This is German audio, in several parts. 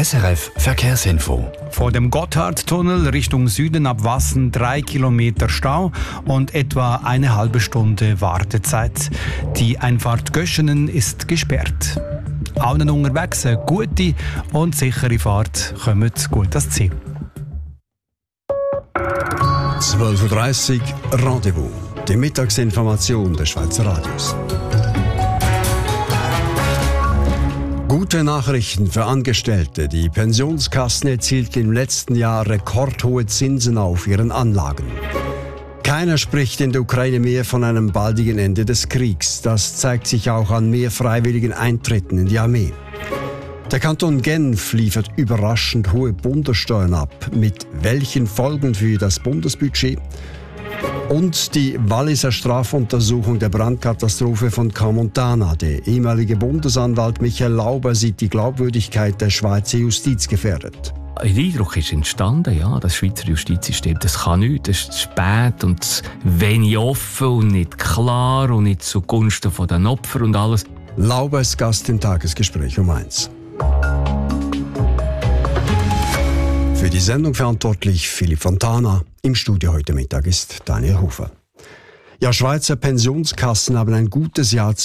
SRF Verkehrsinfo. Vor dem Gotthardtunnel Richtung Süden ab Wassen 3 Kilometer Stau und etwa eine halbe Stunde Wartezeit. Die Einfahrt Göschenen ist gesperrt. Allen unterwegs eine gute und sichere Fahrt, kommt gut ans Ziel. 12.30 Uhr Rendezvous, die Mittagsinformation des Schweizer Radios. Gute Nachrichten für Angestellte. Die Pensionskassen erzielten im letzten Jahr rekordhohe Zinsen auf ihren Anlagen. Keiner spricht in der Ukraine mehr von einem baldigen Ende des Kriegs. Das zeigt sich auch an mehr freiwilligen Eintritten in die Armee. Der Kanton Genf liefert überraschend hohe Bundessteuern ab. Mit welchen Folgen für das Bundesbudget? Und die Walliser Strafuntersuchung der Brandkatastrophe von Camontana. Der ehemalige Bundesanwalt Michael Lauber sieht die Glaubwürdigkeit der Schweizer Justiz gefährdet. Ein Eindruck ist entstanden, ja, das Schweizer Justizsystem, das kann nichts, das ist zu spät und wenig offen und nicht klar und nicht zugunsten der Opfer und alles. Lauber ist Gast im Tagesgespräch um 1. Für die Sendung verantwortlich Philipp Fontana. Im Studio heute Mittag ist Daniel Hofer. Ja, Schweizer Pensionskassen haben ein gutes Jahr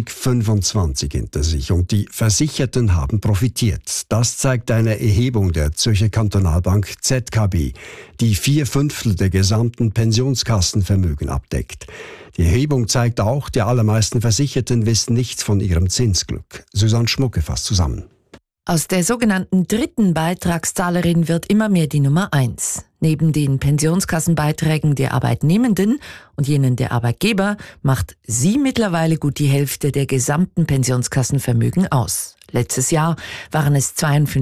2025 hinter sich und die Versicherten haben profitiert. Das zeigt eine Erhebung der Zürcher Kantonalbank ZKB, die 4/5 der gesamten Pensionskassenvermögen abdeckt. Die Erhebung zeigt auch, die allermeisten Versicherten wissen nichts von ihrem Zinsglück. Susanne Schmucke fasst zusammen. Aus der sogenannten dritten Beitragszahlerin wird immer mehr die Nummer 1. Neben den Pensionskassenbeiträgen der Arbeitnehmenden und jenen der Arbeitgeber macht sie mittlerweile gut die Hälfte der gesamten Pensionskassenvermögen aus. Letztes Jahr waren es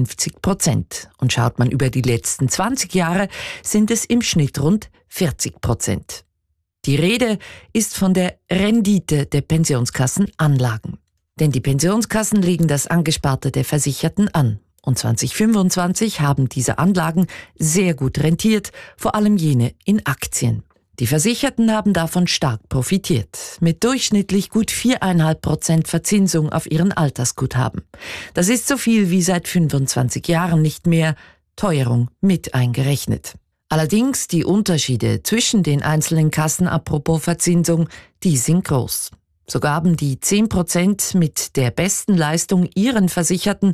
52%. Und schaut man über die letzten 20 Jahre, sind es im Schnitt rund 40%. Die Rede ist von der Rendite der Pensionskassenanlagen. Denn die Pensionskassen legen das Angesparte der Versicherten an. Und 2025 haben diese Anlagen sehr gut rentiert, vor allem jene in Aktien. Die Versicherten haben davon stark profitiert, mit durchschnittlich gut 4,5% Verzinsung auf ihren Altersguthaben. Das ist so viel wie seit 25 Jahren nicht mehr, Teuerung mit eingerechnet. Allerdings die Unterschiede zwischen den einzelnen Kassen apropos Verzinsung, die sind groß. So gaben die 10% mit der besten Leistung ihren Versicherten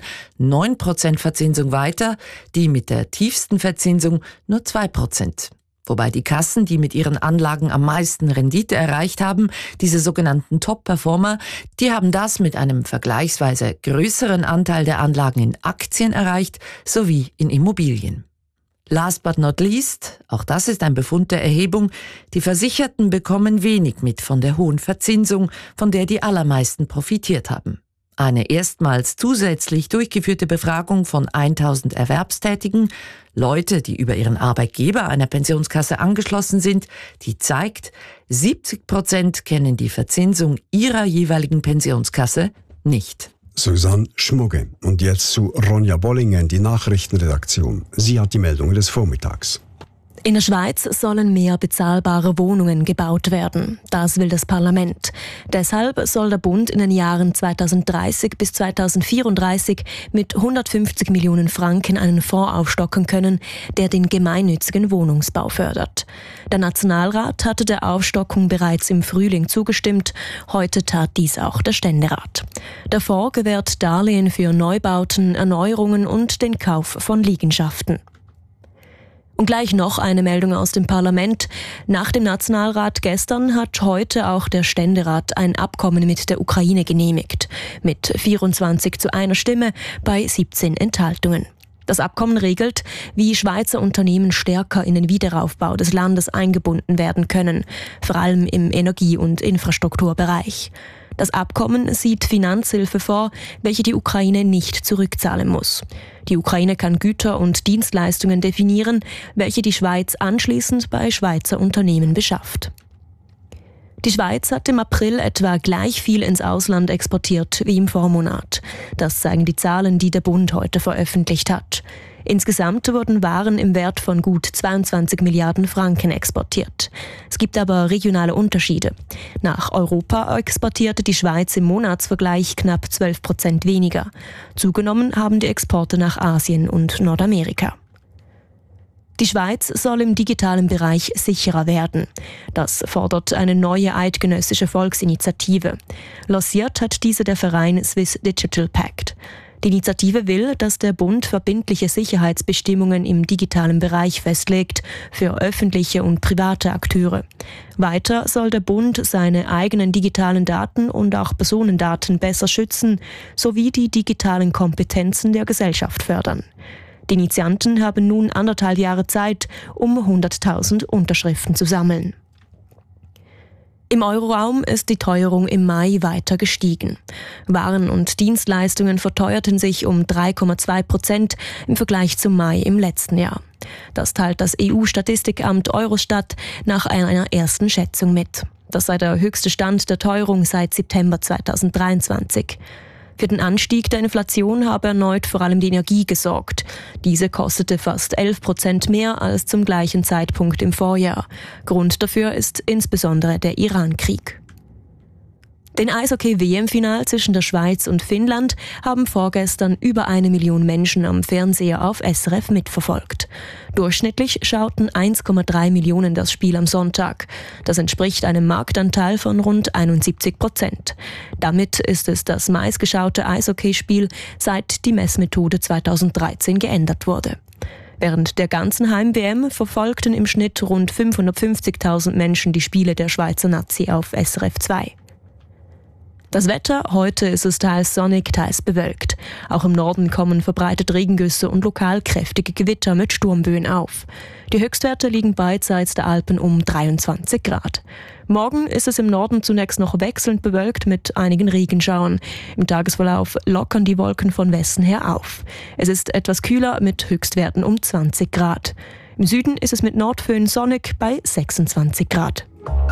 9% Verzinsung weiter, die mit der tiefsten Verzinsung nur 2%. Wobei die Kassen, die mit ihren Anlagen am meisten Rendite erreicht haben, diese sogenannten Top-Performer, die haben das mit einem vergleichsweise größeren Anteil der Anlagen in Aktien erreicht, sowie in Immobilien. Last but not least, auch das ist ein Befund der Erhebung, die Versicherten bekommen wenig mit von der hohen Verzinsung, von der die allermeisten profitiert haben. Eine erstmals zusätzlich durchgeführte Befragung von 1000 Erwerbstätigen, Leute, die über ihren Arbeitgeber einer Pensionskasse angeschlossen sind, die zeigt, 70% kennen die Verzinsung ihrer jeweiligen Pensionskasse nicht. Susanne Schmugge. Und jetzt zu Ronja Bollingen, die Nachrichtenredaktion. Sie hat die Meldungen des Vormittags. In der Schweiz sollen mehr bezahlbare Wohnungen gebaut werden. Das will das Parlament. Deshalb soll der Bund in den Jahren 2030 bis 2034 mit 150 Millionen Franken einen Fonds aufstocken können, der den gemeinnützigen Wohnungsbau fördert. Der Nationalrat hatte der Aufstockung bereits im Frühling zugestimmt. Heute tat dies auch der Ständerat. Der Fonds gewährt Darlehen für Neubauten, Erneuerungen und den Kauf von Liegenschaften. Und gleich noch eine Meldung aus dem Parlament. Nach dem Nationalrat gestern hat heute auch der Ständerat ein Abkommen mit der Ukraine genehmigt. Mit 24:1 Stimme bei 17 Enthaltungen. Das Abkommen regelt, wie Schweizer Unternehmen stärker in den Wiederaufbau des Landes eingebunden werden können, vor allem im Energie- und Infrastrukturbereich. Das Abkommen sieht Finanzhilfe vor, welche die Ukraine nicht zurückzahlen muss. Die Ukraine kann Güter und Dienstleistungen definieren, welche die Schweiz anschließend bei Schweizer Unternehmen beschafft. Die Schweiz hat im April etwa gleich viel ins Ausland exportiert wie im Vormonat. Das zeigen die Zahlen, die der Bund heute veröffentlicht hat. Insgesamt wurden Waren im Wert von gut 22 Milliarden Franken exportiert. Es gibt aber regionale Unterschiede. Nach Europa exportierte die Schweiz im Monatsvergleich knapp 12% weniger. Zugenommen haben die Exporte nach Asien und Nordamerika. Die Schweiz soll im digitalen Bereich sicherer werden. Das fordert eine neue eidgenössische Volksinitiative. Lanciert hat diese der Verein Swiss Digital Pact. Die Initiative will, dass der Bund verbindliche Sicherheitsbestimmungen im digitalen Bereich festlegt für öffentliche und private Akteure. Weiter soll der Bund seine eigenen digitalen Daten und auch Personendaten besser schützen, sowie die digitalen Kompetenzen der Gesellschaft fördern. Die Initianten haben nun 1,5 Jahre Zeit, um 100.000 Unterschriften zu sammeln. Im Euroraum ist die Teuerung im Mai weiter gestiegen. Waren und Dienstleistungen verteuerten sich um 3,2% im Vergleich zum Mai im letzten Jahr. Das teilt das EU-Statistikamt Eurostat nach einer ersten Schätzung mit. Das sei der höchste Stand der Teuerung seit September 2023. Für den Anstieg der Inflation habe erneut vor allem die Energie gesorgt. Diese kostete fast 11% mehr als zum gleichen Zeitpunkt im Vorjahr. Grund dafür ist insbesondere der Iran-Krieg. Den Eishockey-WM-Final zwischen der Schweiz und Finnland haben vorgestern über 1 Million Menschen am Fernseher auf SRF mitverfolgt. Durchschnittlich schauten 1,3 Millionen das Spiel am Sonntag. Das entspricht einem Marktanteil von rund 71%. Damit ist es das meistgeschaute Eishockeyspiel, seit die Messmethode 2013 geändert wurde. Während der ganzen Heim-WM verfolgten im Schnitt rund 550.000 Menschen die Spiele der Schweizer Nazi auf SRF 2. Das Wetter, heute ist es teils sonnig, teils bewölkt. Auch im Norden kommen verbreitet Regengüsse und lokal kräftige Gewitter mit Sturmböen auf. Die Höchstwerte liegen beidseits der Alpen um 23 Grad. Morgen ist es im Norden zunächst noch wechselnd bewölkt mit einigen Regenschauern. Im Tagesverlauf lockern die Wolken von Westen her auf. Es ist etwas kühler mit Höchstwerten um 20 Grad. Im Süden ist es mit Nordföhn sonnig bei 26 Grad.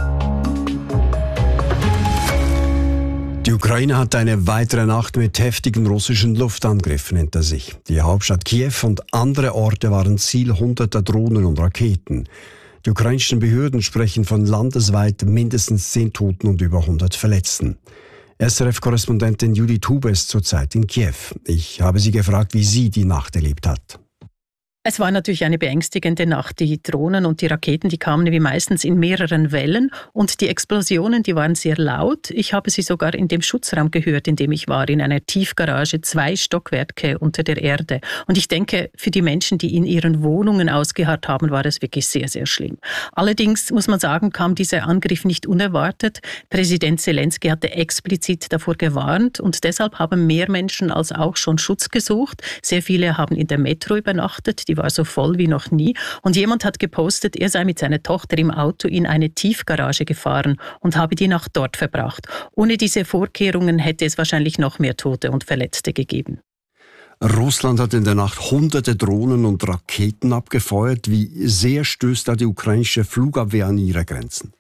Die Ukraine hat eine weitere Nacht mit heftigen russischen Luftangriffen hinter sich. Die Hauptstadt Kiew und andere Orte waren Ziel hunderter Drohnen und Raketen. Die ukrainischen Behörden sprechen von landesweit mindestens 10 Toten und über 100 Verletzten. SRF-Korrespondentin Judy Tube ist zurzeit in Kiew. Ich habe sie gefragt, wie sie die Nacht erlebt hat. Es war natürlich eine beängstigende Nacht. Die Drohnen und die Raketen, die kamen wie meistens in mehreren Wellen und die Explosionen, die waren sehr laut. Ich habe sie sogar in dem Schutzraum gehört, in dem ich war, in einer Tiefgarage, 2 Stockwerke unter der Erde. Und ich denke, für die Menschen, die in ihren Wohnungen ausgeharrt haben, war es wirklich sehr, sehr schlimm. Allerdings muss man sagen, kam dieser Angriff nicht unerwartet. Präsident Zelensky hatte explizit davor gewarnt und deshalb haben mehr Menschen als auch schon Schutz gesucht. Sehr viele haben in der Metro übernachtet. Die war so voll wie noch nie. Und jemand hat gepostet, er sei mit seiner Tochter im Auto in eine Tiefgarage gefahren und habe die Nacht dort verbracht. Ohne diese Vorkehrungen hätte es wahrscheinlich noch mehr Tote und Verletzte gegeben. Russland hat in der Nacht hunderte Drohnen und Raketen abgefeuert. Wie sehr stößt da die ukrainische Flugabwehr an ihre Grenzen?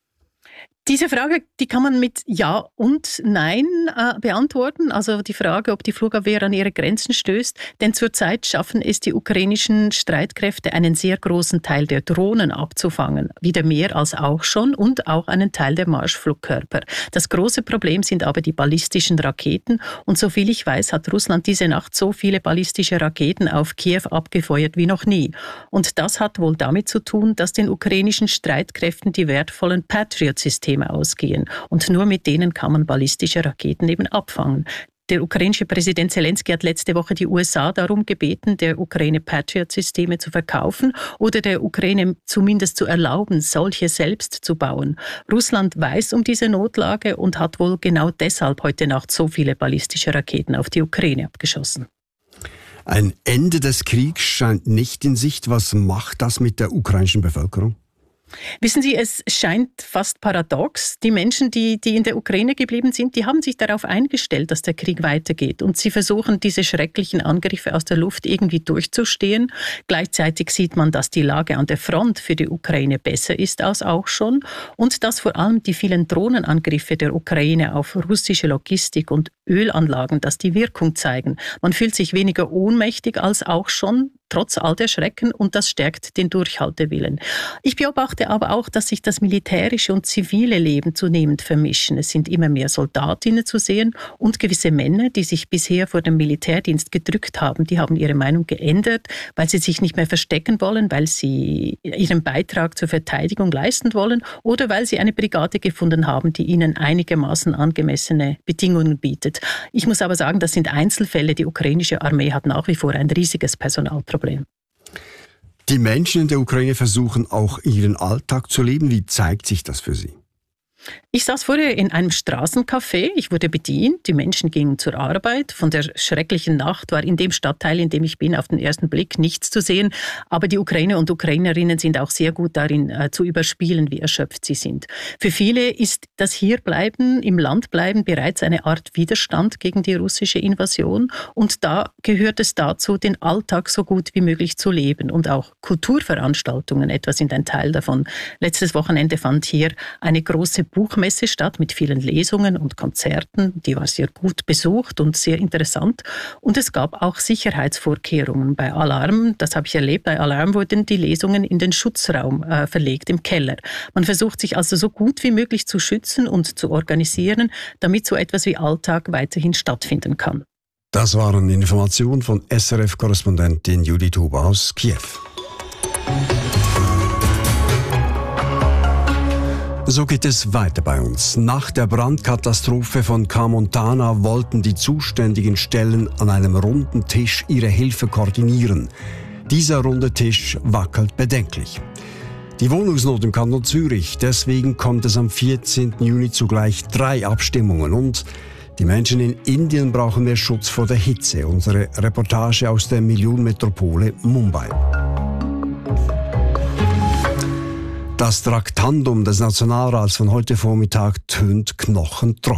Diese Frage, die kann man mit Ja und Nein beantworten. Also die Frage, ob die Flugabwehr an ihre Grenzen stößt. Denn zurzeit schaffen es die ukrainischen Streitkräfte, einen sehr großen Teil der Drohnen abzufangen. Wieder mehr als auch schon und auch einen Teil der Marschflugkörper. Das große Problem sind aber die ballistischen Raketen. Und soviel ich weiß, hat Russland diese Nacht so viele ballistische Raketen auf Kiew abgefeuert wie noch nie. Und das hat wohl damit zu tun, dass den ukrainischen Streitkräften die wertvollen Patriot-Systeme ausgehen. Und nur mit denen kann man ballistische Raketen eben abfangen. Der ukrainische Präsident Zelensky hat letzte Woche die USA darum gebeten, der Ukraine Patriot-Systeme zu verkaufen oder der Ukraine zumindest zu erlauben, solche selbst zu bauen. Russland weiß um diese Notlage und hat wohl genau deshalb heute Nacht so viele ballistische Raketen auf die Ukraine abgeschossen. Ein Ende des Kriegs scheint nicht in Sicht. Was macht das mit der ukrainischen Bevölkerung? Wissen Sie, es scheint fast paradox. Die Menschen, die in der Ukraine geblieben sind, die haben sich darauf eingestellt, dass der Krieg weitergeht. Und sie versuchen, diese schrecklichen Angriffe aus der Luft irgendwie durchzustehen. Gleichzeitig sieht man, dass die Lage an der Front für die Ukraine besser ist als auch schon. Und dass vor allem die vielen Drohnenangriffe der Ukraine auf russische Logistik und Ölanlagen, dass die Wirkung zeigen. Man fühlt sich weniger ohnmächtig als auch schon. trotz all der Schrecken, und das stärkt den Durchhaltewillen. Ich beobachte aber auch, dass sich das militärische und zivile Leben zunehmend vermischen. Es sind immer mehr Soldatinnen zu sehen und gewisse Männer, die sich bisher vor dem Militärdienst gedrückt haben, die haben ihre Meinung geändert, weil sie sich nicht mehr verstecken wollen, weil sie ihren Beitrag zur Verteidigung leisten wollen oder weil sie eine Brigade gefunden haben, die ihnen einigermaßen angemessene Bedingungen bietet. Ich muss aber sagen, das sind Einzelfälle. Die ukrainische Armee hat nach wie vor ein riesiges Personalproblem. Die Menschen in der Ukraine versuchen auch ihren Alltag zu leben. Wie zeigt sich das für Sie? Ich saß vorher in einem Straßencafé, ich wurde bedient, die Menschen gingen zur Arbeit. Von der schrecklichen Nacht war in dem Stadtteil, in dem ich bin, auf den ersten Blick nichts zu sehen. Aber die Ukrainer und Ukrainerinnen sind auch sehr gut darin, zu überspielen, wie erschöpft sie sind. Für viele ist das Hierbleiben, im Land bleiben, bereits eine Art Widerstand gegen die russische Invasion. Und da gehört es dazu, den Alltag so gut wie möglich zu leben. Und auch Kulturveranstaltungen etwa sind ein Teil davon. Letztes Wochenende fand hier eine große Buchmesse statt mit vielen Lesungen und Konzerten. Die war sehr gut besucht und sehr interessant. Und es gab auch Sicherheitsvorkehrungen. Bei Alarm, das habe ich erlebt, bei Alarm wurden die Lesungen in den Schutzraum verlegt, im Keller. Man versucht sich also so gut wie möglich zu schützen und zu organisieren, damit so etwas wie Alltag weiterhin stattfinden kann. Das waren Informationen von SRF-Korrespondentin Judith Huber aus Kiew. So geht es weiter bei uns. Nach der Brandkatastrophe von Camontana wollten die zuständigen Stellen an einem runden Tisch ihre Hilfe koordinieren. Dieser runde Tisch wackelt bedenklich. Die Wohnungsnot im Kanton Zürich, deswegen kommt es am 14. Juni zu gleich 3 Abstimmungen. Und die Menschen in Indien brauchen mehr Schutz vor der Hitze. Unsere Reportage aus der Millionenmetropole Mumbai. Das Traktandum des Nationalrats von heute Vormittag tönt knochentrocken.